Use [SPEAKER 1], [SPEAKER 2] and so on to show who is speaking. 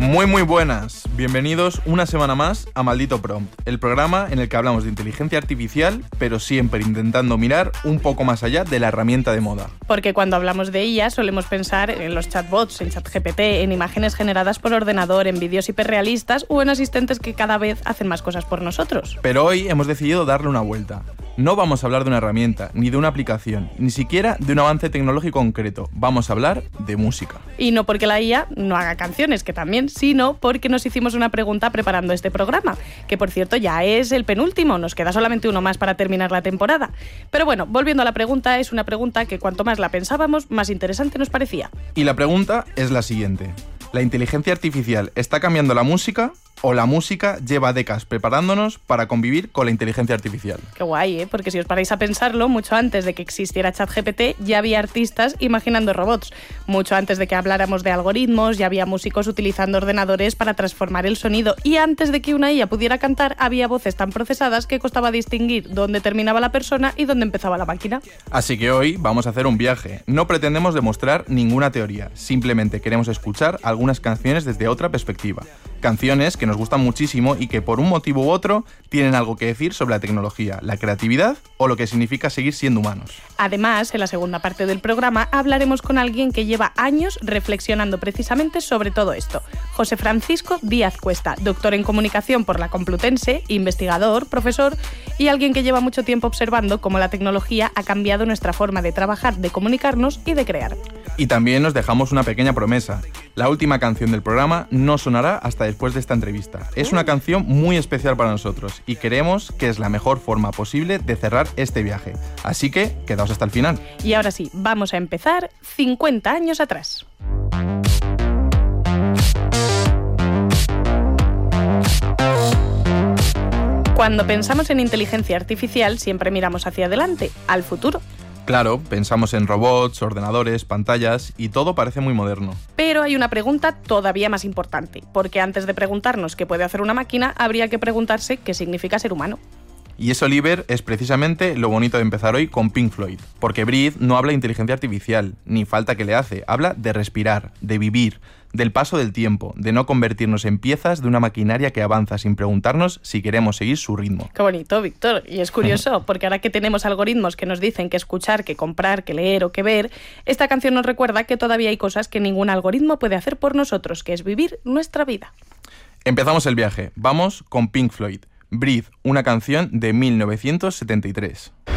[SPEAKER 1] Muy buenas, bienvenidos una semana más a Maldito Prompt, el programa en el que hablamos de inteligencia artificial, pero siempre intentando mirar un poco más allá de la herramienta de moda.
[SPEAKER 2] Porque cuando hablamos de ella solemos pensar en los chatbots, en ChatGPT, en imágenes generadas por ordenador, en vídeos hiperrealistas o en asistentes que cada vez hacen más cosas por nosotros.
[SPEAKER 1] Pero hoy hemos decidido darle una vuelta. No vamos a hablar de una herramienta, ni de una aplicación, ni siquiera de un avance tecnológico concreto. Vamos a hablar de música.
[SPEAKER 2] Y no porque la IA no haga canciones, que también, sino porque nos hicimos una pregunta preparando este programa, que por cierto ya es el penúltimo, nos queda solamente uno más para terminar la temporada. Pero bueno, volviendo a la pregunta, es una pregunta que cuanto más la pensábamos, más interesante nos parecía.
[SPEAKER 1] Y la pregunta es la siguiente. ¿La inteligencia artificial está cambiando la música o la música lleva décadas preparándonos para convivir con la inteligencia artificial?
[SPEAKER 2] Qué guay, ¿eh? Porque si os paráis a pensarlo, mucho antes de que existiera ChatGPT ya había artistas imaginando robots. Mucho antes de que habláramos de algoritmos ya había músicos utilizando ordenadores para transformar el sonido. Y antes de que una IA pudiera cantar, había voces tan procesadas que costaba distinguir dónde terminaba la persona y dónde empezaba la máquina.
[SPEAKER 1] Así que hoy vamos a hacer un viaje. No pretendemos demostrar ninguna teoría, simplemente queremos escuchar algunas canciones desde otra perspectiva. Canciones que nos gustan muchísimo y que por un motivo u otro tienen algo que decir sobre la tecnología, la creatividad o lo que significa seguir siendo humanos.
[SPEAKER 2] Además, en la segunda parte del programa hablaremos con alguien que lleva años reflexionando precisamente sobre todo esto. José Francisco Díaz Cuesta, doctor en comunicación por la Complutense, investigador, profesor y alguien que lleva mucho tiempo observando cómo la tecnología ha cambiado nuestra forma de trabajar, de comunicarnos y de crear.
[SPEAKER 1] Y también nos dejamos una pequeña promesa. La última canción del programa no sonará hasta después de esta entrevista. Es una canción muy especial para nosotros y creemos que es la mejor forma posible de cerrar este viaje. Así que quedaos hasta el final.
[SPEAKER 2] Y ahora sí, vamos a empezar 50 años atrás. Cuando pensamos en inteligencia artificial siempre miramos hacia adelante, al futuro.
[SPEAKER 1] Claro, pensamos en robots, ordenadores, pantallas y todo parece muy moderno.
[SPEAKER 2] Pero hay una pregunta todavía más importante, porque antes de preguntarnos qué puede hacer una máquina, habría que preguntarse qué significa ser humano.
[SPEAKER 1] Y eso, Oliver, es precisamente lo bonito de empezar hoy con Pink Floyd. Porque Breathe no habla de inteligencia artificial, ni falta que le hace. Habla de respirar, de vivir, del paso del tiempo, de no convertirnos en piezas de una maquinaria que avanza sin preguntarnos si queremos seguir su ritmo.
[SPEAKER 2] Qué bonito, Víctor. Y es curioso, porque ahora que tenemos algoritmos que nos dicen que escuchar, que comprar, que leer o que ver, esta canción nos recuerda que todavía hay cosas que ningún algoritmo puede hacer por nosotros, que es vivir nuestra vida.
[SPEAKER 1] Empezamos el viaje. Vamos con Pink Floyd. Breathe, una canción de 1973.